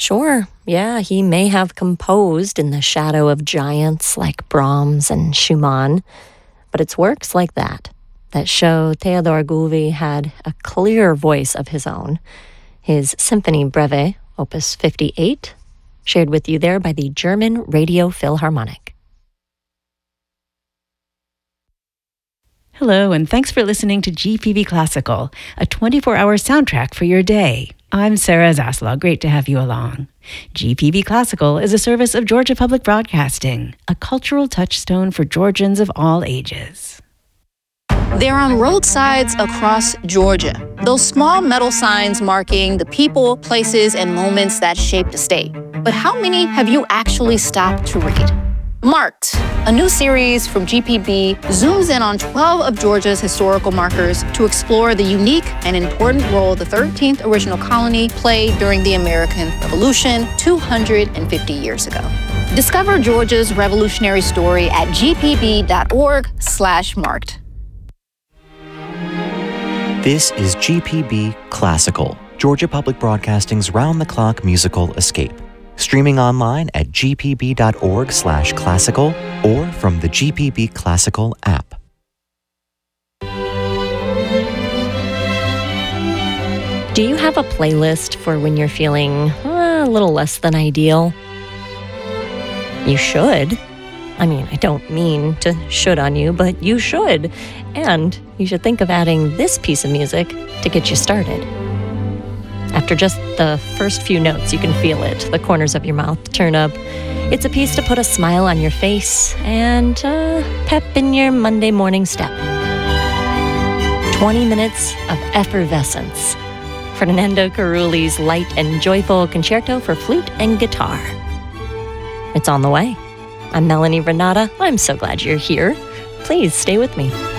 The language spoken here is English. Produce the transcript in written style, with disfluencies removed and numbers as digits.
Sure, yeah, he may have composed in the shadow of giants like Brahms and Schumann, but it's works like that show Theodor Gulvi had a clear voice of his own. His Symphony Breve, Opus 58, shared with you there by the German Radio Philharmonic. Hello, and thanks for listening to GPB Classical, a 24-hour soundtrack for your day. I'm Sarah Zaslaw. Great to have you along. GPB Classical is a service of Georgia Public Broadcasting, a cultural touchstone for Georgians of all ages. They're on roadsides across Georgia. Those small metal signs marking the people, places, and moments that shaped the state. But how many have you actually stopped to read? Marked, a new series from GPB, zooms in on 12 of Georgia's historical markers to explore the unique and important role the 13th original colony played during the American Revolution 250 years ago. Discover Georgia's revolutionary story at gpb.org/marked. This is GPB Classical, Georgia Public Broadcasting's round-the-clock musical escape. Streaming online at gpb.org/classical or from the GPB Classical app. Do you have a playlist for when you're feeling a little less than ideal? You should. I mean, I don't mean to should on you, but you should. And you should think of adding this piece of music to get you started. After just the first few notes, you can feel it. The corners of your mouth turn up. It's a piece to put a smile on your face and pep in your Monday morning step. 20 minutes of effervescence. Fernando Carulli's light and joyful concerto for flute and guitar. It's on the way. I'm Melanie Renata. I'm so glad you're here. Please stay with me.